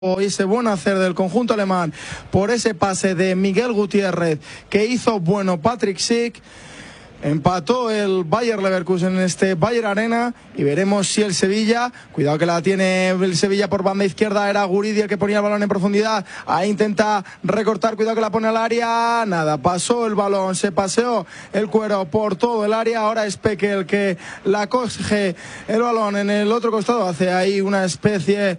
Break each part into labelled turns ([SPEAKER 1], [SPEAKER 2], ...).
[SPEAKER 1] ese buen hacer del conjunto alemán por ese pase de Miguel Gutiérrez que hizo bueno Patrick Schick. Empató el Bayer Leverkusen en este Bayer Arena y veremos si el Sevilla, cuidado que la tiene el Sevilla por banda izquierda, era Guridi el que ponía el balón en profundidad, ahí intenta recortar, cuidado que la pone al área, nada, pasó el balón, se paseó el cuero por todo el área, ahora es Peque el que la coge el balón en el otro costado, hace ahí una especie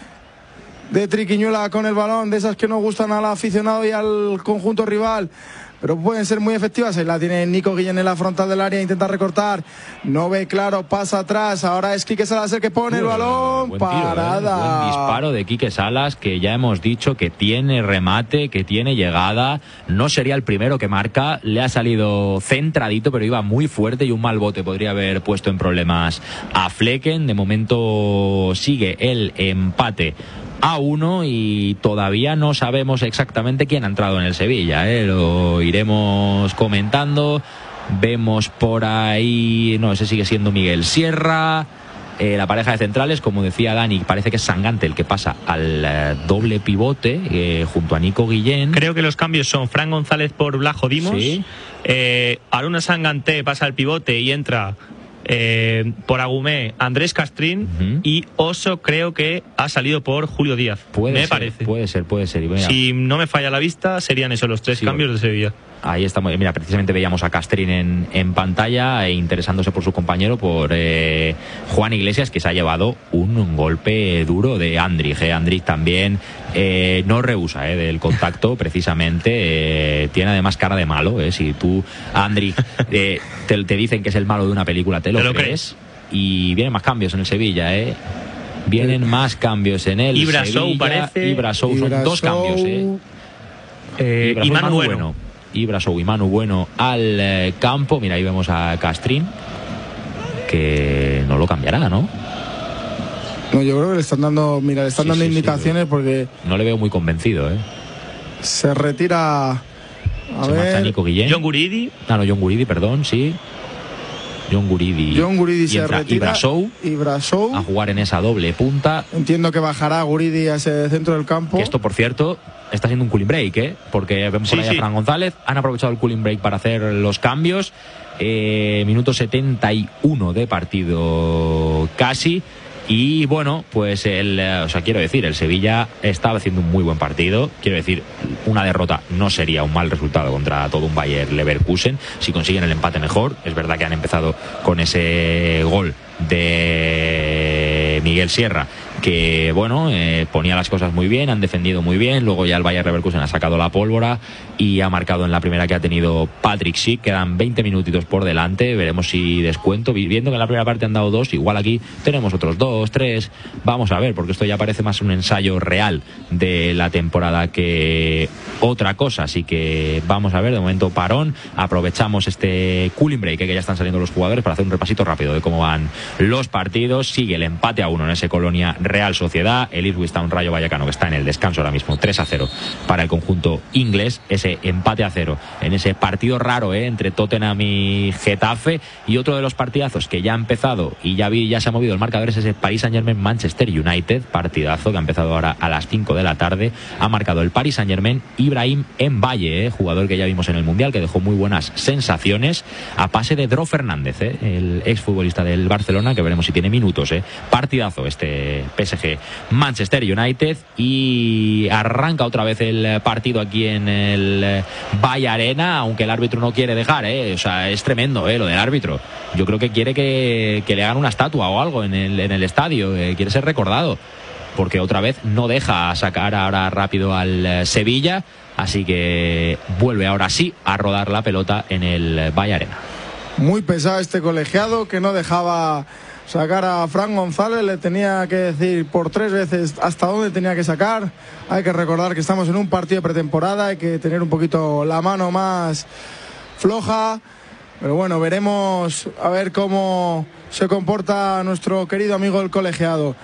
[SPEAKER 1] de triquiñuela con el balón, de esas que no gustan al aficionado y al conjunto rival, pero pueden ser muy efectivas. Ahí la tiene Nico Guillén en la frontal del área, intenta recortar, no ve claro, pasa atrás, ahora es Quique Salas el que pone el balón,
[SPEAKER 2] buen
[SPEAKER 1] parada.
[SPEAKER 2] Tiro, buen disparo de Quique Salas, que ya hemos dicho que tiene remate, que tiene llegada, no sería el primero que marca, le ha salido centradito, pero iba muy fuerte y un mal bote podría haber puesto en problemas a Flecken. De momento sigue el empate a 1 y todavía no sabemos exactamente quién ha entrado en el Sevilla, lo iremos comentando. Vemos por ahí, no, ese sigue siendo Miguel Sierra. La pareja de centrales, como decía Dani, parece que es Sangante el que pasa al doble pivote junto a Nico Guillén.
[SPEAKER 3] Creo que los cambios son Fran González por Blajo Dimos, ¿sí? Aruna Sangante pasa al pivote y entra por Agumé Andrés Castrín, y Oso creo que ha salido por Julio Díaz, parece.
[SPEAKER 2] Puede ser. Y mira,
[SPEAKER 3] si no me falla la vista, serían esos los tres cambios de Sevilla.
[SPEAKER 2] Ahí estamos. Mira, precisamente veíamos a Castrín en pantalla, interesándose por su compañero, por Juan Iglesias, que se ha llevado un golpe duro de Andrich. Andrich también no rehúsa del contacto, precisamente. Tiene además cara de malo. Si tú, Andrich, te dicen que es el malo de una película, te lo crees. Y vienen más cambios en el Sevilla, Vienen más cambios en el
[SPEAKER 3] Ibrasou, parece.
[SPEAKER 2] Ibrasou son dos cambios,
[SPEAKER 3] y Manu Bueno.
[SPEAKER 2] Ibrasou y Manu Bueno al campo. Mira, ahí vemos a Castrín, que no lo cambiará, ¿no?
[SPEAKER 1] No, yo creo que le están dando, dando indicaciones, porque
[SPEAKER 2] no le veo muy convencido,
[SPEAKER 1] Se retira.
[SPEAKER 2] Se marcha Nico Guillén.
[SPEAKER 3] John Guridi.
[SPEAKER 2] John Guridi, perdón, sí. John Guridi
[SPEAKER 1] se retira.
[SPEAKER 2] Ibrasou a jugar en esa doble punta.
[SPEAKER 1] Entiendo que bajará Guridi a ese centro del campo.
[SPEAKER 2] Que esto, por cierto, está siendo un cooling break, porque vemos por ahí a Fran González. Han aprovechado el cooling break para hacer los cambios. Minuto 71 de partido casi. Y bueno, pues quiero decir, el Sevilla estaba haciendo un muy buen partido. Quiero decir, una derrota no sería un mal resultado contra todo un Bayer Leverkusen. Si consiguen el empate, mejor. Es verdad que han empezado con ese gol de Miguel Sierra, que ponía las cosas muy bien, han defendido muy bien. Luego ya el Bayer Leverkusen ha sacado la pólvora y ha marcado en la primera que ha tenido Patrick Schick. Quedan 20 minutitos por delante, veremos si descuento, viendo que en la primera parte han dado 2, igual aquí tenemos otros 2, 3, vamos a ver, porque esto ya parece más un ensayo real de la temporada que otra cosa. Así que vamos a ver, de momento parón, aprovechamos este cooling break, que ya están saliendo los jugadores, para hacer un repasito rápido de cómo van los partidos. Sigue el empate a 1 en ese Colonia Real Sociedad, el Ipswich Town Rayo Vallecano, que está en el descanso ahora mismo, 3-0 para el conjunto inglés. Ese empate a 0 en ese partido raro entre Tottenham y Getafe. Y otro de los partidazos que ya ha empezado y ya se ha movido el marcador es ese Paris Saint-Germain Manchester United, partidazo que ha empezado ahora a las 5 de la tarde. Ha marcado el Paris Saint-Germain Ibrahim Mbaye, jugador que ya vimos en el Mundial, que dejó muy buenas sensaciones a pase de Dro Fernández, el exfutbolista del Barcelona, que veremos si tiene minutos. Partidazo este PSG Manchester United. Y arranca otra vez el partido aquí en el Bayer Arena, aunque el árbitro no quiere dejar, es tremendo, lo del árbitro. Yo creo que quiere que le hagan una estatua o algo en el estadio, quiere ser recordado, porque otra vez no deja sacar ahora rápido al Sevilla, así que vuelve ahora sí a rodar la pelota en el Bayer Arena.
[SPEAKER 1] Muy pesado este colegiado, que no dejaba sacar a Fran González, le tenía que decir por 3 veces hasta dónde tenía que sacar. Hay que recordar que estamos en un partido de pretemporada, hay que tener un poquito la mano más floja, pero bueno, veremos a ver cómo se comporta nuestro querido amigo el colegiado.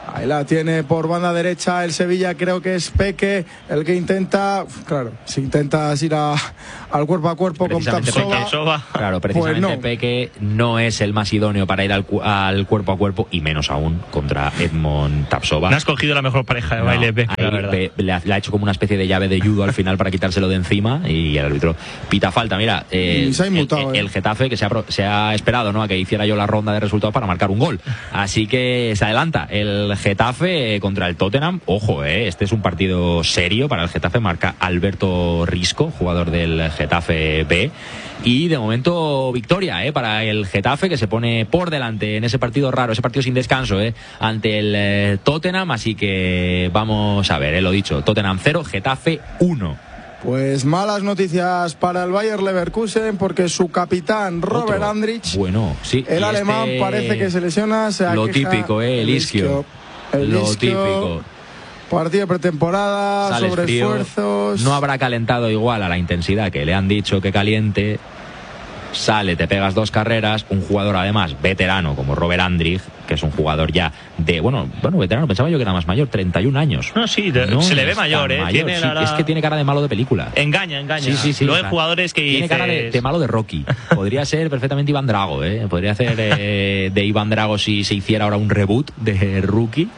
[SPEAKER 1] Ahí la tiene por banda derecha el Sevilla, creo que es Peque el que intenta, claro, si intentas ir al cuerpo a cuerpo con Tapsova.
[SPEAKER 2] Claro, precisamente pues no. Peque no es el más idóneo para ir al cuerpo a cuerpo, y menos aún contra Edmond Tapsova.
[SPEAKER 3] No has cogido la mejor pareja de baile, Pepe, la verdad.
[SPEAKER 2] Le ha hecho como una especie de llave de judo al final para quitárselo de encima, y el árbitro pita falta. Mira, el Getafe, que se ha esperado, ¿no?, a que hiciera yo la ronda de resultados para marcar un gol. Así que se adelanta el Getafe contra el Tottenham. Ojo, este es un partido serio para el Getafe. Marca Alberto Risco, jugador del Getafe B. Y de momento victoria para el Getafe, que se pone por delante en ese partido raro, ese partido sin descanso ante el Tottenham. Así que vamos a ver, lo dicho, Tottenham 0, Getafe 1.
[SPEAKER 1] Pues malas noticias para el Bayer Leverkusen, porque su capitán Robert Andrich,
[SPEAKER 2] bueno, sí,
[SPEAKER 1] el alemán, parece que se lesiona.
[SPEAKER 2] Lo típico, el isquio. Lo típico.
[SPEAKER 1] Partido de pretemporada,
[SPEAKER 2] sales
[SPEAKER 1] sobreesfuerzos.
[SPEAKER 2] Frío, no habrá calentado igual a la intensidad que le han dicho que caliente. Sale, te pegas 2 carreras. Un jugador además veterano como Robert Andrich, que es un jugador ya de, bueno, veterano, pensaba yo que era más mayor, 31 años.
[SPEAKER 3] No, sí, se le ve mayor, Tiene
[SPEAKER 2] sí, es que tiene cara de malo de película.
[SPEAKER 3] Engaña.
[SPEAKER 2] Sí.
[SPEAKER 3] Luego hay jugadores que
[SPEAKER 2] tiene cara de malo de Rocky. Podría ser perfectamente Iván Drago, Podría ser de Iván Drago si se hiciera ahora un reboot de Rocky.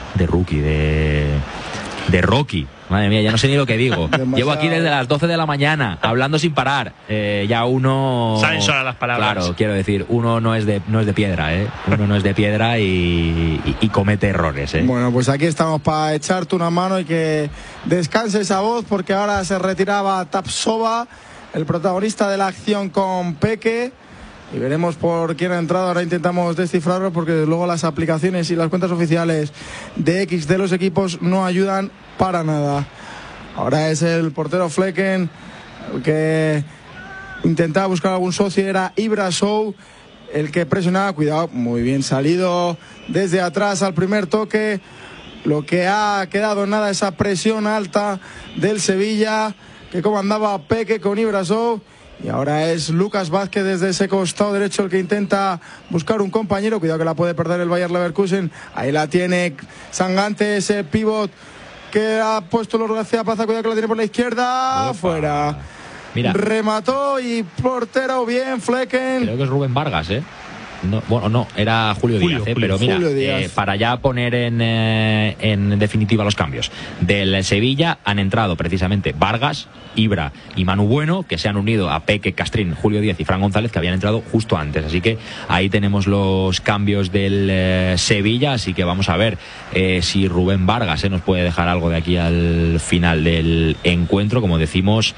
[SPEAKER 2] Madre mía, ya no sé ni lo que digo. Llevo aquí desde las 12 de la mañana hablando sin parar. Ya uno...
[SPEAKER 3] Salen solas las palabras.
[SPEAKER 2] Claro, quiero decir, uno no es de piedra, Uno no es de piedra y comete errores,
[SPEAKER 1] Bueno, pues aquí estamos para echarte una mano y que descanse esa voz, porque ahora se retiraba Tapsova, el protagonista de la acción, con Peque. Y veremos por quién ha entrado. Ahora intentamos descifrarlo, porque luego las aplicaciones y las cuentas oficiales de X de los equipos no ayudan para nada. Ahora es el portero Flecken el que intentaba buscar algún socio. Era Ibrasov el que presionaba. Cuidado, muy bien salido desde atrás al primer toque. Lo que ha quedado nada, esa presión alta del Sevilla, que comandaba Peque con Ibrasov. Y ahora es Lucas Vázquez desde ese costado derecho el que intenta buscar un compañero. Cuidado que la puede perder el Bayer Leverkusen. Ahí la tiene Sangante, ese pívot que ha puesto los García Plaza. Cuidado que la tiene por la izquierda. Opa. Fuera.
[SPEAKER 2] Mira.
[SPEAKER 1] Remató y portero bien, Flecken.
[SPEAKER 2] Creo que es Rubén Vargas, No, era Julio Díaz, pero mira, para ya poner en definitiva los cambios del Sevilla, han entrado precisamente Vargas, Ibra y Manu Bueno, que se han unido a Peque, Castrín, Julio Díaz y Fran González, que habían entrado justo antes. Así que ahí tenemos los cambios del Sevilla. Así que vamos a ver si Rubén Vargas nos puede dejar algo de aquí al final del encuentro. Como decimos,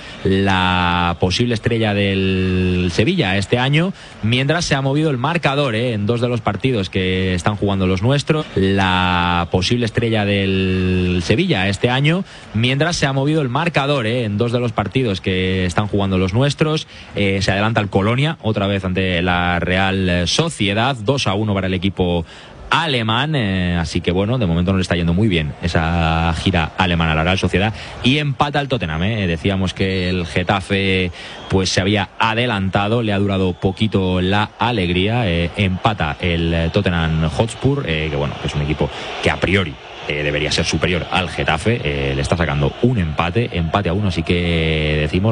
[SPEAKER 2] la posible estrella del Sevilla este año, mientras se ha movido el marcador en 2 de los partidos que están jugando los nuestros. La posible estrella del Sevilla este año, mientras se ha movido el marcador en 2 de los partidos que están jugando los nuestros. Se adelanta el Colonia otra vez ante la Real Sociedad, 2-1 para el equipo alemán, así que bueno, de momento no le está yendo muy bien esa gira alemana a la Real Sociedad. Y empata el Tottenham, decíamos que el Getafe pues se había adelantado, le ha durado poquito la alegría. Empata el Tottenham Hotspur, que bueno, que es un equipo que a priori debería ser superior al Getafe. Le está sacando un empate a 1, así que decimos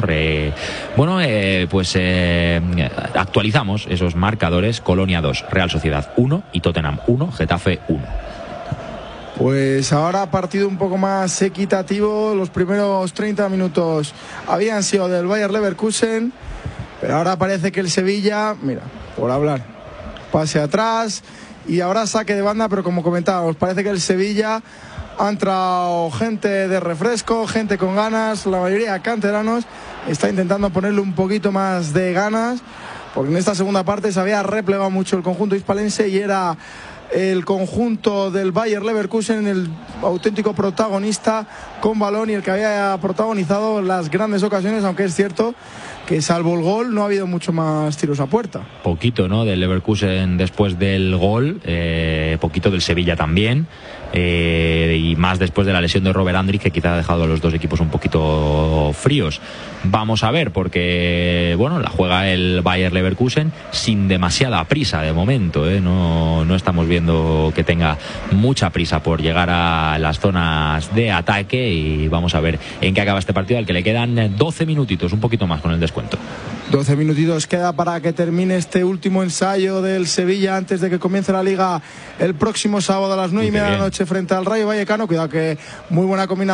[SPEAKER 2] actualizamos esos marcadores: Colonia 2, Real Sociedad 1 y Tottenham 1, Getafe 1.
[SPEAKER 1] Pues ahora partido un poco más equitativo. Los primeros 30 minutos habían sido del Bayer Leverkusen, pero ahora parece que el Sevilla, mira, por hablar, pase atrás y ahora saque de banda. Pero como comentábamos, parece que el Sevilla ha entrado gente de refresco, gente con ganas, la mayoría canteranos. Está intentando ponerle un poquito más de ganas, porque en esta segunda parte se había replegado mucho el conjunto hispalense y era el conjunto del Bayer Leverkusen el auténtico protagonista con balón y el que había protagonizado las grandes ocasiones, aunque es cierto que salvo el gol no ha habido mucho más tiros a puerta.
[SPEAKER 2] Poquito, ¿no?, del Leverkusen después del gol, poquito del Sevilla también. y más después de la lesión de Robert Andrich, que quizá ha dejado a los dos equipos un poquito fríos. Vamos a ver, porque bueno, la juega el Bayer Leverkusen sin demasiada prisa de momento, no estamos viendo que tenga mucha prisa por llegar a las zonas de ataque, y vamos a ver en qué acaba este partido, al que le quedan 12 minutitos, un poquito más con el descuento.
[SPEAKER 1] 12 minutitos queda para que termine este último ensayo del Sevilla antes de que comience la Liga el próximo sábado a las 9:30 de la noche frente al Rayo Vallecano. Cuidado, que muy buena combinación